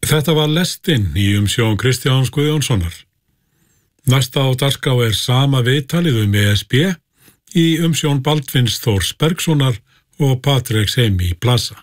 Þetta var lestinn í umsjón Kristjáns Guðjónssonar. Næsta á dagskrá sama viðtalið ESB í umsjón Baldvins Þórs Bergssonar og Patreks Heimi Plaza.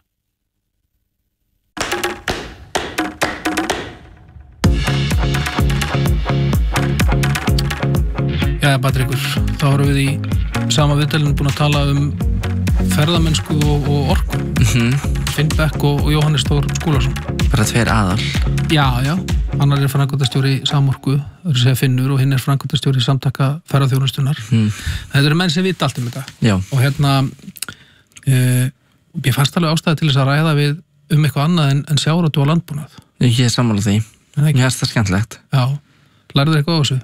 Jæja, Patrekur, þá erum við í sama viðtalinu búin að tala ferðamennsku og orku. Finn Beck og Jóhannes Þór Skúlason. Bara tveir aðal. Já. Annar framkvæmdastjóri Samorku, Finnur, og hinn framkvæmdastjóri Samtaka ferðaþjónustunnar. Þetta eru menn sem vita allt þetta. Já. Og ég fannst alveg ástæði til þess að ræða við eitthvað annað en sjávarútveg og landbúnað. Ég er sammála því. Mér finnst það skemmtilegt. Já. Lærðu eitthvað á þessu?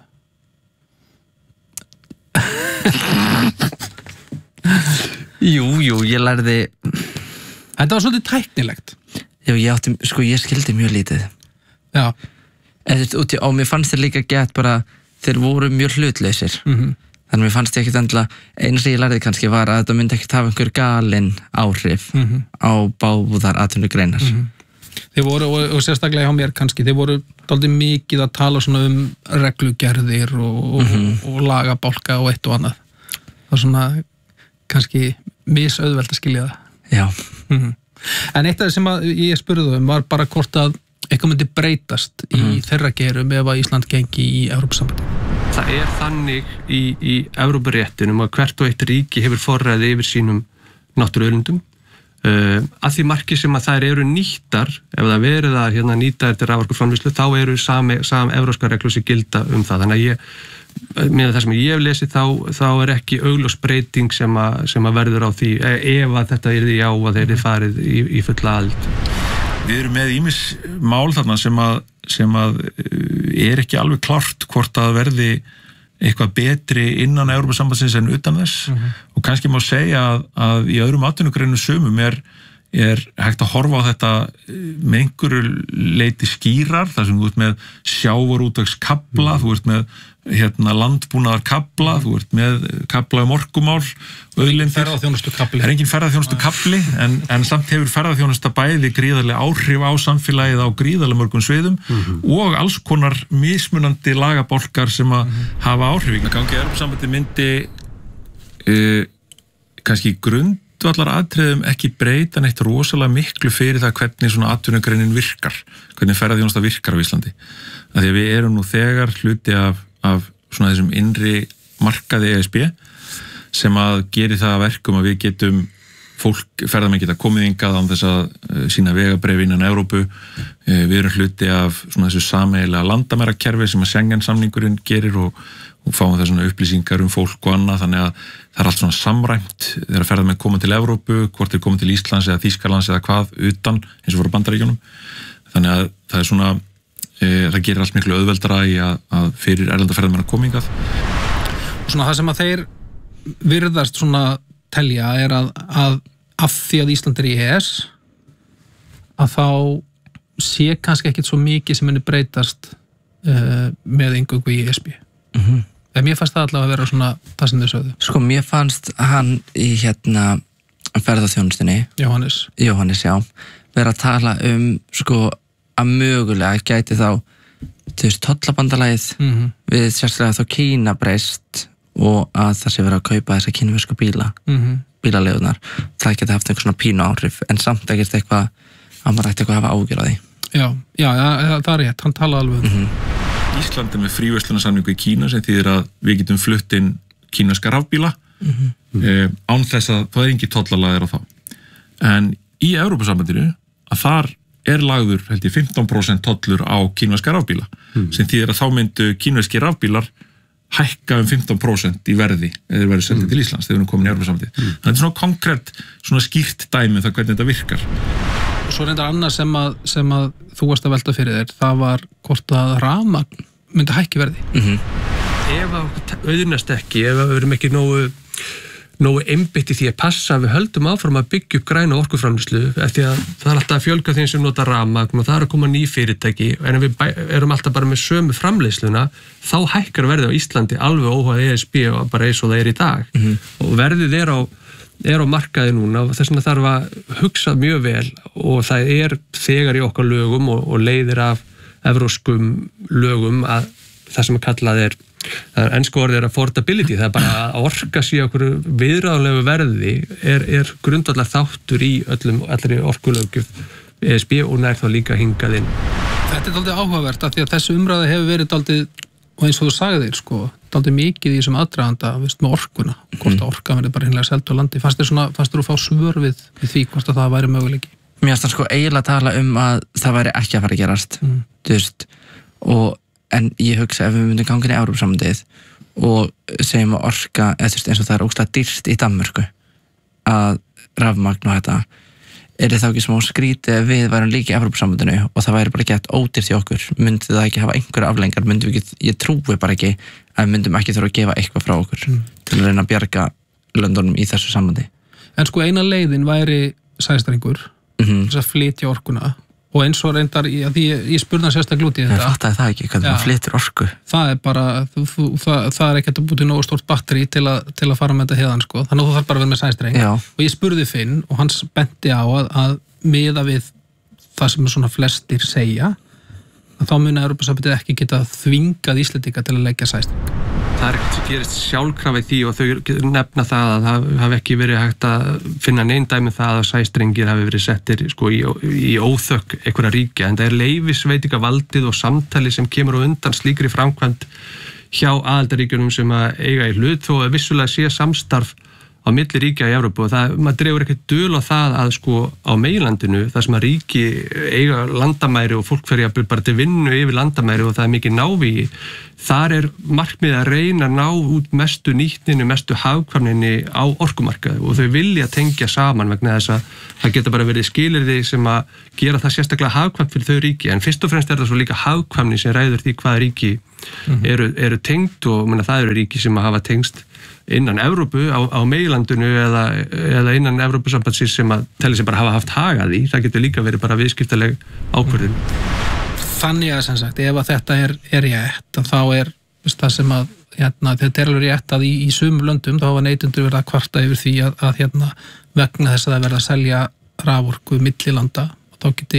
Jú, ég lærði. Þetta var svolítið tæknilegt. Já, ég skildi mjög lítið. Já. Og mér fannst þér líka gett bara, þeir voru mjög hlutlausir. Þannig mér fannst ég ekkert endilega, einu sem ég lærði kannski var að þetta myndi ekkert hafa einhver galin áhrif á báðar atvinnugreinar. Þeir voru, og sérstaklega hjá mér kannski, þeir voru dálítið mikið að tala svona reglugerðir og lagabálka og eitt og annað. Það var svona kannski misauðvelt að skilja það. Já. En eitt af það sem ég spurði var bara hvort að eitthvað myndi breytast í þeirra geirum ef að Ísland gengi í Evrópusambandið. Það þannig í Evrópuréttinum að hvert og eitt ríki hefur forræði yfir sínum náttúruauðlindum. Að því marki sem að þær eru nýttar, ef það verið að nýta eftir raforkuframleiðslu, þá eru evrópskar reglur sem gilda það. Þannig að með það sem ég hef lesið þá ekki augljós breyting sem að verður á því ef að þetta yrði að þeir eru farið í fulla aðild. Við erum með ýmis mál þarna sem að ekki alveg klárt hvort að verði eitthvað betri innan Evrópusambandsins en utan þess og kannski má segja að í öðrum atvinnugreinum sumum er hægt að horfa á þetta með einhverju leyti skýrar, þar sem þú ert með sjávarútvegskafla, þú ert með landbúnaðarkafla, þú ert með kafla orkumál, auðlindir. Ferðaþjónustukafli. Það engin ferðaþjónustukafli, en samt hefur ferðaþjónusta bæði gríðarlega áhrif á samfélagið á gríðarlega mörgum sviðum og alls konar mismunandi lagabálkar sem að hafa áhrif. Það gangi Evrópusambandið myndi kannski grundvallar atriðum ekki breyta neitt rosalega miklu fyrir það hvernig svona atvinnugreinin virkar, hvernig ferðaþjónusta virkar á Íslandi. Því að við erum nú þegar hluti af svona þessum innri markaði ESB sem að geri það að verkum að við getum ferðamenn geta komið hingað án þess að sína vegabréf innan Evrópu. Við erum hluti af svona þessu sameiginlega landamærakerfi sem að Schengen-samningurinn gerir og fáum það svona upplýsingar fólk og annað, þannig að það er allt svona samræmt þegar ferðamenn koma til Evrópu, hvort þeir koma til Íslands eða Þýskalands eða hvað utan, eins og frá Bandaríkjunum. Þannig að það er svona það gerir allt miklu auðveldara í að fyrir erlenda ferðamenn að koma hingað. Svona það sem að þeir virðast svona telja að af því að Ísland í EES að þá sé kannski ekkert svo mikið sem muni breytast með eingöngu í ESB. Þegar mér fannst það allavega að vera svona það sem þau sögðu. Sko, mér fannst hann í ferðaþjónustunni Jóhannes, já, vera að tala sko að mögulega gæti þá tollabandalagið við sérstaklega þá Kína breyst og að það sé verið að kaupa þessa kínversku bílaleigunar. Það geti haft einhver svona pínu áhrif en samt ekkert eitthvað að maður ætti eitthvað að hafa ágjör á því. Já, það er rétt, hann talaði alveg Ísland með fríverslunarsamningu í Kína sem þýðir að við getum flutt inn kínverska rafbíla án þess að það engin tollalagðir á þá. En í Evrópusambandinu að þar lagður held ég 15% tollur á kínverska rafbíla sem þýðir að þá myndu kínverski rafbílar hækka 15% í verði eða þeir verið seldið til Íslands þegar við erum komin í Evrópusambandið. Það er svona konkrétt, svona skýrt dæmi það hvernig þetta virkar. Svo reyndar annað sem að þú varst að velta fyrir þér, það var hvort að rafmagn myndi hækki verði. Ef það auðnast ekki, ef við erum ekki nógu einbeitt í því að passa að við höldum áfram að byggja upp græna orkuframleiðslu, því að það er alltaf að fjölga þeim sem nota rafmagn og það er að koma ný fyrirtæki, en ef við erum alltaf bara með sömu framleiðsluna, þá hækkar verðið á Íslandi alveg óháð ESB og bara eins og það í dag. Og verðið á á markaði núna og þess vegna þarf að hugsa mjög vel og það þegar í okkar lögum og leiðir af evrópskum lögum að það sem kallað ensku orðið affordability, það bara að orka sér okkur viðráðanlegu verði grundvallar þáttur í allri orkulöggjöf ESB og nær þá líka hingað inn. Þetta dálítið áhugavert að því að þessu umræða hefur verið dálítið, og eins og þú sagðir dálítið mikið í þessum aðdraganda með orkuna, hvort orka verið bara hinnlega seld á landi. Fannst þér að fá svör við því hvort að það væri möguleiki? Mér finnst það eiginlega tala að það væri ekki að fara að gerast þú veist, en ég hugsa ef við myndum ganga inn í Evrópusambandið og segjum að orka eins og það ógeðslega dýrt í Danmörku að rafmagn og þetta þá ekki smá skrítið ef við værum líka í Evrópusambandinu og það væri bara gett ódýrt í okkur, myndi það ekki hafa einhverja afleiðingar, ég trúi bara ekki að við myndum ekki þurfa að gefa eitthvað frá okkur til að reyna að bjarga löndunum í þessu sambandi. En eina leiðin væri sæstrengur þess að flytja orkuna og eins og reyndar, því ég spurði hann sérstaklega út í þetta. Ég fattaði það ekki, hvernig maður flytur orku. Það bara, það ekkert að búti nógu stórt batteri til að fara með þetta héðan, þannig að þú þarf bara að vera með sæstreng. Og ég spurði Finn og hann benti á að miða við það sem svona flestir segja, að þá muni Evrópusambandið ekki geta þvingað Íslendinga til að leggja sæstreng. Það ekkert sem gerist sjálfkrafa í því og þau nefna það að það hafi ekki verið hægt að finna neinn dæmi það að sæstrengir hafi verið settir í óþökk einhverja ríkja, en það leyfisveitingavaldið og samtali sem kemur á undan slíkri framkvæmd hjá aðildarríkjunum sem að eiga í hlut þó að vissulega sé samstarf á milli ríkja í Evrópu og maður dregur ekkert dul á það að á meginlandinu þar sem að ríki eiga landamæri og fólk fer bara til vinnu yfir landamæri og það mikið návígi, þar markmiðið að reyna að ná út mestu nýtninu, mestu hagkvæmninni á orkumarkaði og þau vilja tengja saman vegna þess að það geta bara verið skilyrði sem að gera það sérstaklega hagkvæmt fyrir þau ríki, en fyrst og fremst það svo líka hagkvæmni sem ræður því hvaða ríki eru tengd og það eru ríki sem að hafa tengst innan Evrópu á meginlandinu eða innan Evrópusambandsins sem að telli sem bara hafa haft hag að því, það getur líka verið bara viðskiptaleg ákvörðun. Þannig að sem sagt, ef að þetta rétt, þá það sem að þetta alveg rétt að í sumum löndum þá hafa neytendur verið að kvarta yfir því að vegna þess að það verða að selja raforku millilanda og þá geti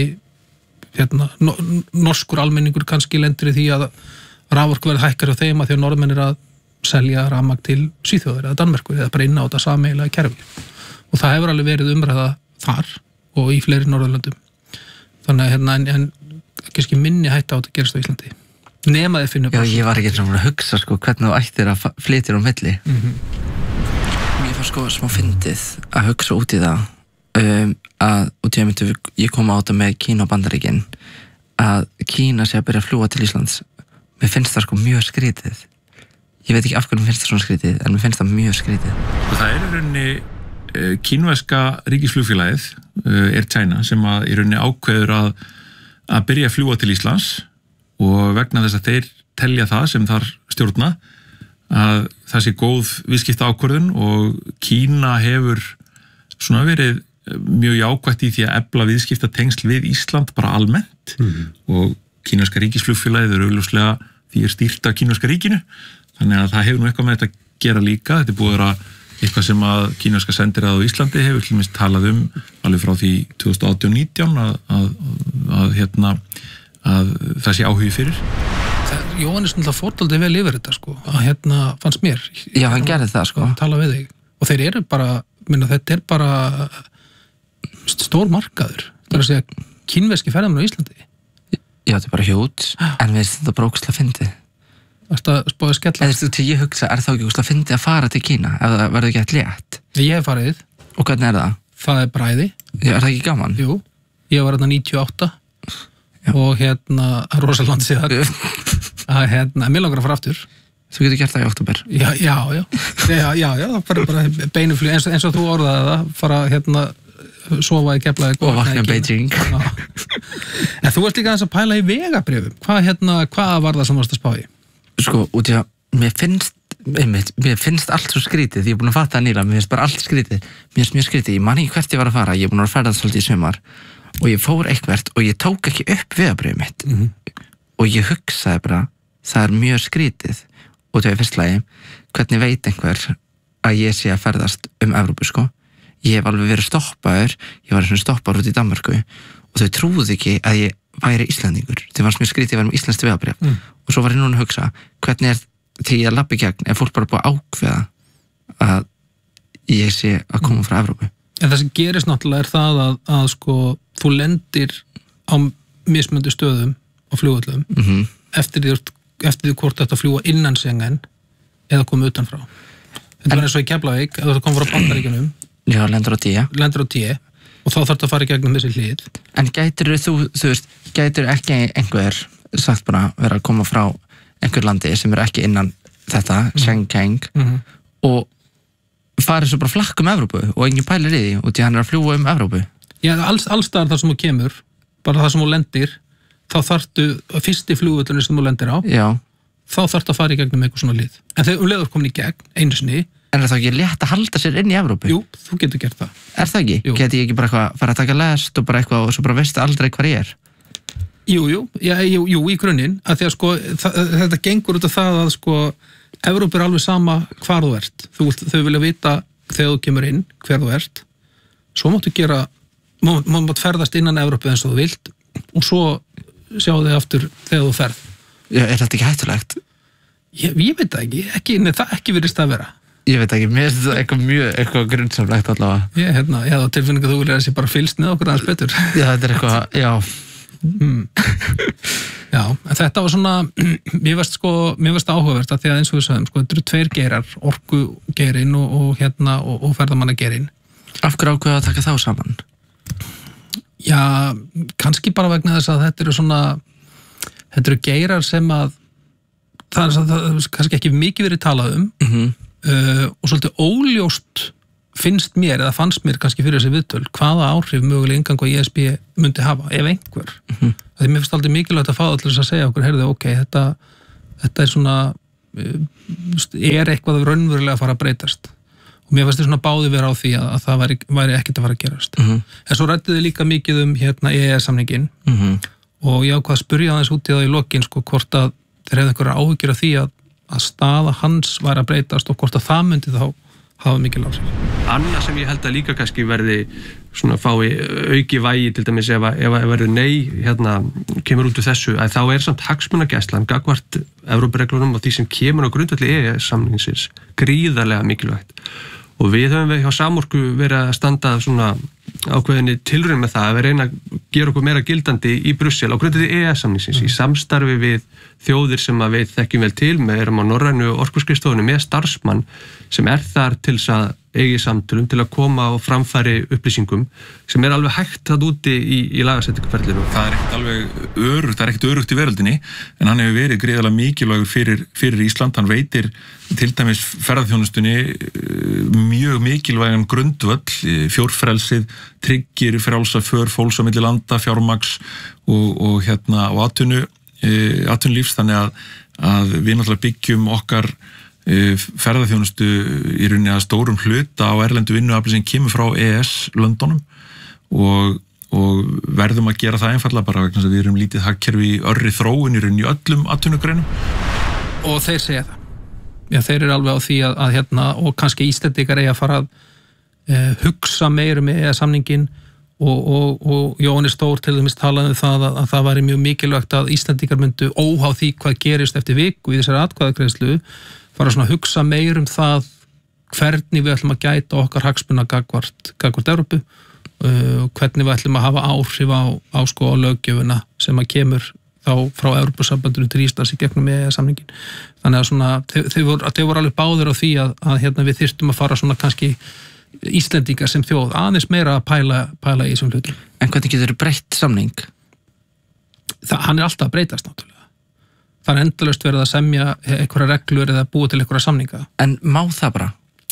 norskur almenningur kannski lendur í því að raforku verði hækkar á þeim að því að norðmenn að selja rafmagn til Svíþjóðar eða Danmerkur eða bara inn á þetta sameiginlega kerfi og það hefur alveg verið umræða þar og í fleiri Norðurlöndum þannig að en kannski minni hætta á þetta gerast á Íslandi nema þið finnum. Já, ég var ekki svona að hugsa hvernig þú ættir að flytja á milli. Mér var smá fyndið að hugsa út í það að út í að ég kom á þetta með Kína og Bandaríkin að Kína sé að byrja að fljúga til Íslands. Mér finnst það mjög skrítið. Ég veit ekki af hvernig mér finnst það svona skrítið, en mér finnst það mjög skrítið. Það í rauninni kínverska ríkisflugfélagið Air China sem að í rauninni ákveður að byrja að fljúga til Íslands og vegna þess að þeir telja það sem þar stjórna að það sé góð viðskipta ákvörðun og Kína hefur svona verið mjög jákvætt í því að efla viðskipta tengsl við Ísland bara almennt og kínverska ríkisflugfélagið eru augljóslega því stýrt af kínverska ríkinu. Þannig að það hefur nú eitthvað með þetta að gera líka. Þetta búið að vera eitthvað sem að kínverska sendiráð á Íslandi hefur til dæmis talað alveg frá því 2018-19 að það sé áhugi fyrir. Jóhannes náttúrulega fórdaldið vel yfir þetta að fannst mér. Já, hann gerði það að tala við þig. Og þeir eru bara, þetta bara stór markaður. Það að segja kínverski ferðamenn á Íslandi. Já, þetta bara hjút, en við þetta bara ógeðslega fyndið. Varstu að spáði skella? Eða þú til ég hugsa, þá ekki ógeðslega fyndið að fara til Kína ef það verður ekki eitthvað létt? Ég hef farið. Og hvernig það? Það bræði. Já, það ekki gaman? Jú, ég var 98 og rosalega síðan að mér langar að fara aftur. Þú getur gert það í október? Já, bara beinuflug eins og þú orðaði það, fara sofa í Keflavík og vakna í Beijing. En þú ert líka aðeins að pæla í vegabrifum. Hvað var það sem varst að spá í? Út í að mér finnst allt svo skrítið, ég er búin að fatta það nýla, mér finnst bara allt skrítið, mér finnst mjög skrítið, ég man ekki hvert ég var að fara, ég er búin að ferða svolítið í sumar og ég fór eitthvert og ég tók ekki upp vegabrifið mitt og ég hugsaði bara, það mjög skrítið út í fyrst lagi, hvernig veit einhver að ég sé að ferðast Evrópu ég hef alveg verið stoppaður, ég var svona stoppaður út í Danmörku og þau trúðu ekki að ég væri Íslandingur, þau fannst mér skrítið að vera með íslenskt vegabréf og svo var ég núna að hugsa, hvernig því ég labbi gegn ef fólk bara búið að ákveða að ég sé að koma frá Evrópu. En það sem gerist náttúrulega er það að sko, þú lendir á mismunandi stöðum á flugvöllum eftir því hvort þetta fljúga innan Schengen eða koma utanfrá. Þetta var eins og í Keflavík, ef þú kom frá Bandaríkjunum lendur á 10 og þá þarf þetta að fara í gegnum þessi hlið. En gætir þú veist, gætir ekki einhver sagt bara vera að koma frá einhver landi sem ekki innan þetta Schengen og farið svo bara flakk Evrópu og engin pælir í því og því hann að fljúga Evrópu. Já, allstaðar þar sem þú kemur, bara það sem þú lendir, þá þarftu fyrsti flugvöllurinn sem þú lendir á, þá þarftu að fara í gegnum eitthvað svona hlið. En þegar leður komin í gegn, einu sinni. En er það ekki létt að halda sér inn í Evrópu? Jú, þú getur gert það. Er það ekki? Geti ég ekki bara eitthvað fara að taka lest og bara eitthvað og svo bara veistu aldrei hvar ég er? Jú, í grunninn, að því að sko, þetta gengur út af það að sko, Evrópu er alveg sama hvar þú ert. Þau vilja vita þegar þú kemur inn, hver þú ert. Svo máttu mátt ferðast innan Evrópu eins og þú vilt og svo sjá þig aftur þegar þú ferð. Já, er þetta ekki hættulegt? Ég veit það ekki virðist að vera. Ég veit ekki, mér finnst þetta eitthvað grunnsamlegt allavega. Ég hef á tilfinningu að þú vilja að þessi bara fylgst með okkur aðeins betur. Já, þetta er eitthvað, já. Já, þetta var svona, mér varst áhugavert að því að eins og við sagðum, sko, þetta eru 2 geirar, orkugeirinn og ferðamannageirinn. Af hverju ákveða að taka þá saman? Já, kannski bara vegna þess að þetta eru geirar sem að það er kannski ekki mikið verið talað og svolítið óljóst fannst mér kannski fyrir þessi viðtöl hvaða áhrif mögulega ingang á ESB myndi hafa, ef einhver. Því mér finnst aldrei mikilvægt að fá allir að segja okkur, heyrðu, ok, þetta er svona, er eitthvað raunverulega að fara að breytast. Og mér finnst svona báði vera á því að það væri ekkert að fara að gerast. En svo ræddiði líka mikið EES-samningin og ég ákvað að spyrja aðeins út í það í lokin, sko, hvort að þeir hefðu einhverja áhyggjur af því að staða hans væri að breytast og hvort að það myndi þá hafa mikil áhrif. Annað sem ég held að líka kannski verði svona fái auki vægi til dæmis ef verður nei kemur út úr þessu að þá er samt hagsmunagæslan gagnvart Evrópureglunum og því sem kemur á grundvelli EES-samningsins gríðarlega mikilvægt. Og við höfum hjá Samorku verið að standa svona ákveðinni tilraun með það að við reyna að gera okkur meira gildandi í Brussel á grundvelli EES-samningsins í samstarfi við þjóðir sem að við þekkjum vel til, erum á norrænu orkuskrifstofunni með starfsmann sem er þar til þess að eigi samtölum til að koma á framfæri upplýsingum sem er alveg hægt að úti í lagasetningarferlinu. Það er ekkert örugt í veröldinni en hann hefur verið gríðarlega mikilvægur fyrir Ísland. Hann veitir til dæmis ferðarþjónustunni mjög mikilvægan grundvöll, fjórfrelsið, tryggir frjálsa för fólks á milli landa, fjármagns og atvinnulífs, þannig að við náttúrulega byggjum okkar ferðarþjónustu í rauninni að stórum hluta á erlendu vinnuafli sem kemur frá EES-löndunum og verðum að gera það einfallega bara vegna þess að við erum lítið hagkerfi í örri þróun í rauninni í öllum atvinnugreinum. Og þeir segja það. Já, þeir eru alveg á því að og kannski Íslendingar eigi að fara að hugsa meir með EES-samningin og Jóhannes Stór til dæmis talaði það að það væri mjög mikilvægt að Íslendingar myndu óháð því hvað gerist eftir viku í þessari atkvæðagreiðslu fara svona að hugsa meir það hvernig við ætlum að gæta okkar hagsmuna gagnvart Evrópu hvernig við ætlum að hafa áhrif á löggjöfuna sem að kemur þá frá Evrópusambandinu til Íslands í gegnum EES-samningin. Þannig að svona, þau voru alveg báðir á því að við þyrftum að fara svona kannski Íslendingar sem þjóð aðeins meira að pæla í þessum hlutum. En hvernig getur þau breytt samning? Hann er alltaf að breytast náttúrulega. Það er endalaust verið að semja einhverja reglur eða búa til einhverja samninga. En má það bara?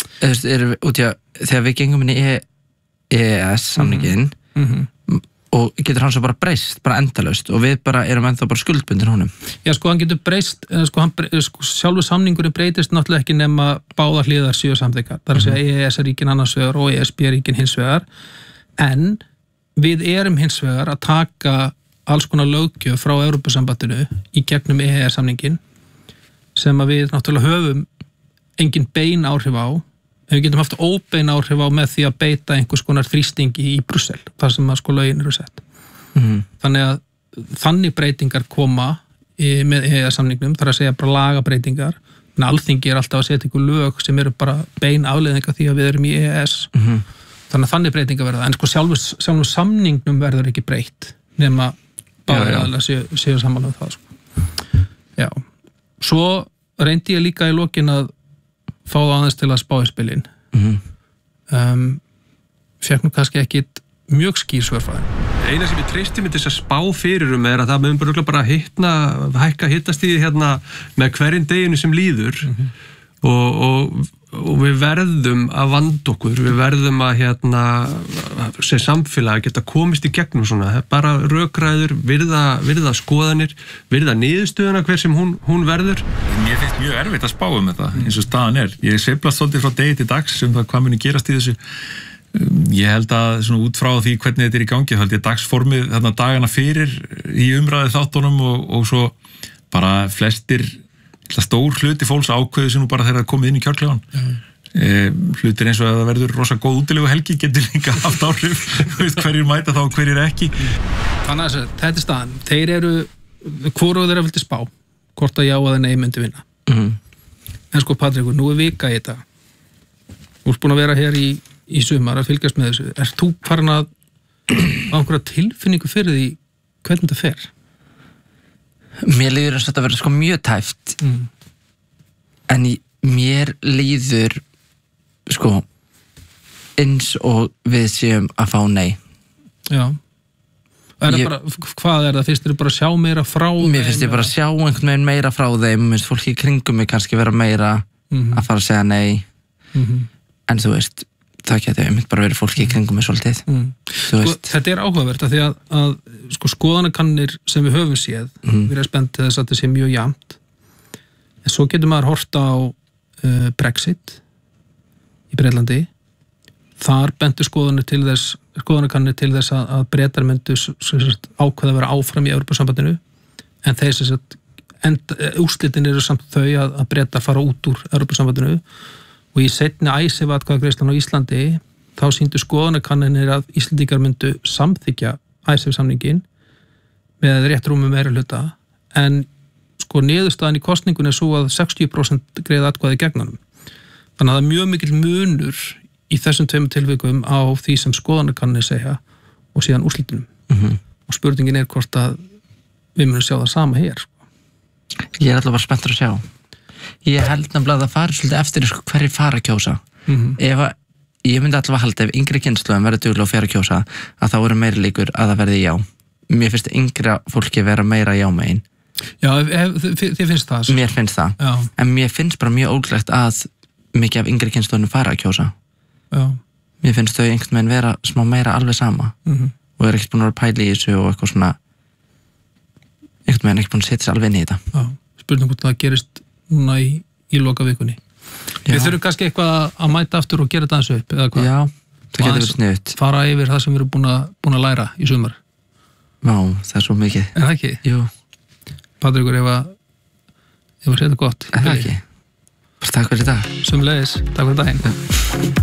Þegar við gengum inn í EES-samningin og getur hann svo bara breyst, bara endalaust og við bara erum ennþá bara skuldbundin honum. Já, sko, hann getur breyst, sjálfur samningurinn breytist náttúrulega ekki nema báðar hliðar séu samþykkar. Það er að segja EES-ríkin annars vegar og ESB-ríkin hins vegar, en við erum hins vegar að taka alls konar löggjöf frá Evrópusambandinu í gegnum EES-samningin sem að við náttúrulega höfum engin bein áhrif á En við getum haft óbein áhrif á með því að beita einhvers konar þrýstingi í Brussel, þar sem að sko lögin eru sett. Þannig að þannig breytingar koma með EES-samningnum, þar að segja bara lagabreitingar, en Alþingi alltaf að setja einhver lög sem eru bara bein afleiðinga því að við erum í EES. Þannig að þannig breytingar verða, en sko sjálfur samningnum verður ekki breytt, nema bara að séu saman um það. Sko. Já. Svo reyndi ég líka í lokin að fá það aðeins til að spá í spilin. Fékk nú kannski ekkit mjög skýr svörfæði. Eina sem ég treysti mig til þess að spá fyrir er að það mögum bara hækka hittastíði hérna með hverjum deginu sem líður og við verðum að vanda okkur, við verðum að sem samfélag geta komist í gegnum svona, bara rökræður, virða skoðanir, virða niðurstöðuna hver sem hún verður. Mér finnst mjög erfitt að spá um þetta, eins og staðan er. Ég sveiflast svolítið frá degi til dags það hvað muni gerast í þessu. Ég held að svona út frá því hvernig þetta í gangi, þá held ég dagsformið þarna dagana fyrir í umræði þáttunum og svo bara flestir stór hluti fólks ákveðu sem nú bara þegar það komið inn í kjörklefann. Hlutir eins og að það verður rosa góð útilegu helgi getur líka haft áhrif hverjir mæta þá og hverjir ekki. Þannig að þetta staðan, þeir eru hvoruð þeirra vildi spá hvort að já að nei myndi vinna. En sko Patrikur, nú vika í þetta. Þú ert búin að vera hér í sumar að fylgjast með þessu. Ert þú farin að einhverja tilfinningu fyrir því hvernig þetta fer? Mér líður eins og þetta verður sko mjög tæft en mér líður sko eins og við séum að fá nei. Já. Hvað er það? Finnst þér bara að sjá meira frá þeim? Mér finnst ég bara að sjá einhvern veginn meira frá þeim, minnst fólki í kringum mig kannski vera meira að fara að segja nei en þú veist það getur bara verið fólki í kringum mig svolítið. Þetta er áhugavert að því að sko skoðanakannir sem við höfum séð við erum spennt til þess að þetta sé mjög jafnt en svo getur maður horft á Brexit í Bretlandi. Þar bentu skoðanakannir til þess að Bretar myndu ákveða að vera áfram í Evrópusambandinu en þeir úrslitin eru samt þau að Bretar fara út úr Evrópusambandinu og í seinni ICE-atkvæðagreiðslan á Íslandi þá sýndu skoðanakannir að Íslendingar myndu samþykkja ICE-samningin með rétt rúmum meirihluta en sko niðurstaðan í kosningun er svo að 60% greiða atkvæði gegnanum. Þannig að það er mjög mikil munur í þessum tveimur tilvikum á því sem skoðanakannir segja og síðan úrslitunum. Og spurningin er hvort að við munum sjá það sama hér. Ég er alltaf bara spenntur að sjá. Ég held nefnilega að það fari svolítið eftir hverjir fara að kjósa. Ég myndi alltaf að halda ef yngri kynslóðum verður duglega að fara að kjósa að þá eru meiri líkur að það verði já. Mér finnst yngra fólki vera meira já megin. Já, þið finnst það? Mér finnst það. Já. En mér finnst bara mjög ótrúlegt að mikið af yngri kynslóðum fara að kjósa. Já. Mér finnst þau einhvern veginn vera smá meira alveg sama og er ekkert búin að vera pæli í þessu og eitthvað svona einhvern veginn ekki búin að setja sér alveg inn í þetta. Já, spurning hvort það gerist núna í loka vikunni. Við þurfum kannski eitthvað að mæta aftur og gera þetta aðeins upp, eða hvað? Já, það getur verið sniðugt. Fara yfir það sem við erum búin að læra í sumar. Já, það er svo mikið. En það ekki? Jú. Patrikur, ef að segja þetta gott. En það ekki. Bara takk fyrir þetta. Sömuleiðis, takk fyrir daginn.